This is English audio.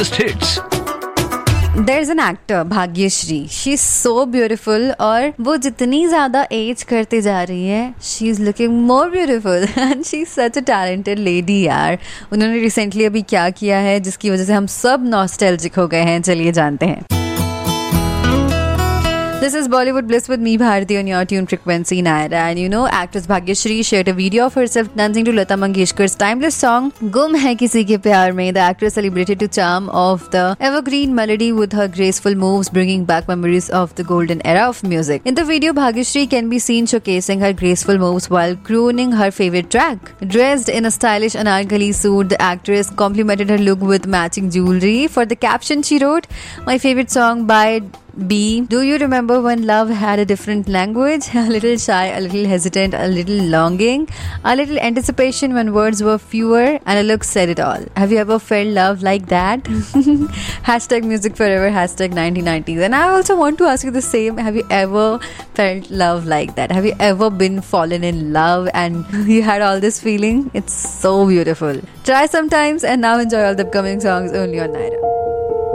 hits. There's an actor, Bhagyashree. She's so beautiful और वो जितनी ज़्यादा एज करते जा रही है, she's looking more beautiful and she's such a talented lady यार. उन्होंने रिसेंटली अभी क्या किया है जिसकी वजह से हम सब नॉस्टैल्जिक हो गए हैं, चलिए जानते हैं. This is Bollywood Bliss with me, Bharti, on your tune frequency, Naira. And you know, actress Bhagyashree shared a video of herself dancing to Lata Mangeshkar's timeless song, Gum Hai Kisi Ke Pyar Mein. The actress celebrated the charm of the evergreen melody with her graceful moves, bringing back memories of the golden era of music. In the video, Bhagyashree can be seen showcasing her graceful moves while crooning her favorite track. Dressed in a stylish anarkali suit, the actress complimented her look with matching jewelry. For the caption, she wrote, "My favorite song by B. Do you remember when love had a different language? A little shy, a little hesitant, a little longing, a little anticipation when words were fewer, and a look said it all. Have you ever felt love like that?" Hashtag music forever, hashtag 1990s. And I also want to ask you the same. Have you ever felt love like that? Have you ever been fallen in love and you had all this feeling? It's so beautiful. Try sometimes and now enjoy all the upcoming songs only on Naira.